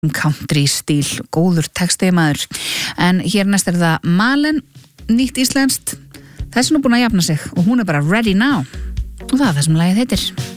country stíl, góður texti maður. En hér næst það Malen, nýtt íslenskt. Þessi nú búin að jafna sig og hún bara ready now. Og það sem lagið heitir.